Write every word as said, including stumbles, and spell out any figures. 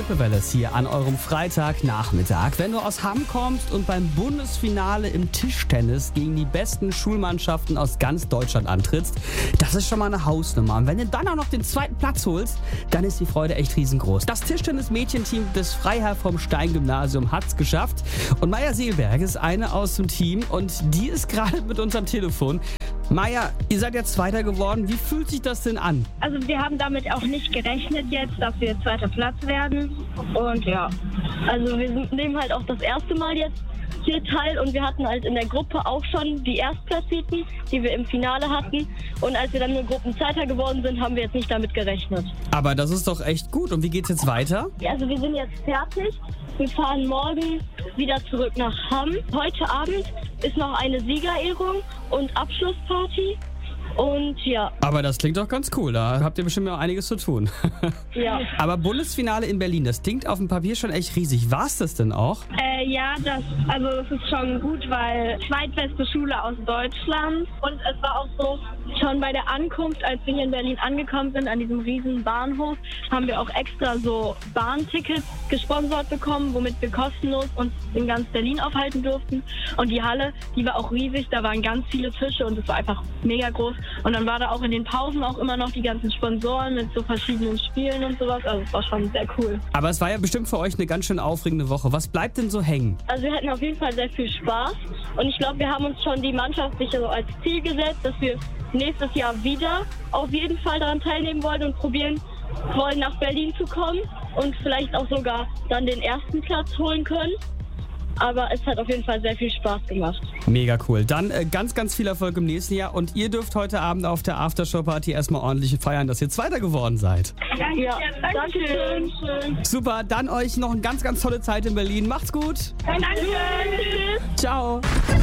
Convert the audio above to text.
Lippe-Welles hier an eurem Freitagnachmittag. Wenn du aus Hamm kommst und beim Bundesfinale im Tischtennis gegen die besten Schulmannschaften aus ganz Deutschland antrittst, das ist schon mal eine Hausnummer. Und wenn du dann auch noch den zweiten Platz holst, dann ist die Freude echt riesengroß. Das Tischtennis-Mädchenteam des Freiherr vom Stein-Gymnasium hat's geschafft. Und Maja Seelberg ist eine aus dem Team und die ist gerade mit uns am Telefon. Maja, ihr seid jetzt Zweiter geworden. Wie fühlt sich das denn an? Also wir haben damit auch nicht gerechnet jetzt, dass wir zweiter Platz werden. Und ja, also wir sind, nehmen halt auch das erste Mal jetzt hier teil und wir hatten halt in der Gruppe auch schon die Erstplatzierten, die wir im Finale hatten. Und als wir dann nur Gruppenzweiter geworden sind, haben wir jetzt nicht damit gerechnet. Aber das ist doch echt gut. Und wie geht's jetzt weiter? Ja, also wir sind jetzt fertig. Wir fahren morgen wieder zurück nach Hamm. Heute Abend ist noch eine Siegerehrung und Abschlussparty. Und ja. Aber das klingt doch ganz cool. Da habt ihr bestimmt noch einiges zu tun. Ja. Aber Bundesfinale in Berlin, das klingt auf dem Papier schon echt riesig. War es das denn auch? Äh, ja, das, also das ist schon gut, weil zweitbeste Schule aus Deutschland. Und es war auch so, schon bei der Ankunft, als wir hier in Berlin angekommen sind, an diesem riesen Bahnhof, haben wir auch extra so Bahntickets gesponsert bekommen, womit wir kostenlos uns in ganz Berlin aufhalten durften. Und die Halle, die war auch riesig, da waren ganz viele Tische und es war einfach mega groß. Und dann war da auch in den Pausen auch immer noch die ganzen Sponsoren mit so verschiedenen Spielen und sowas. Also es war schon sehr cool. Aber es war ja bestimmt für euch eine ganz schön aufregende Woche. Was bleibt denn so hängen? Also wir hatten auf jeden Fall sehr viel Spaß. Und ich glaube, wir haben uns schon die Mannschaft sich so als Ziel gesetzt, dass wir nächstes Jahr wieder auf jeden Fall daran teilnehmen wollen und probieren wollen, nach Berlin zu kommen und vielleicht auch sogar dann den ersten Platz holen können. Aber es hat auf jeden Fall sehr viel Spaß gemacht. Mega cool. Dann äh, ganz, ganz viel Erfolg im nächsten Jahr. Und ihr dürft heute Abend auf der Aftershow-Party erstmal ordentlich feiern, dass ihr Zweiter geworden seid. Ja, danke schön. Super, dann euch noch eine ganz, ganz tolle Zeit in Berlin. Macht's gut. Danke. Ciao.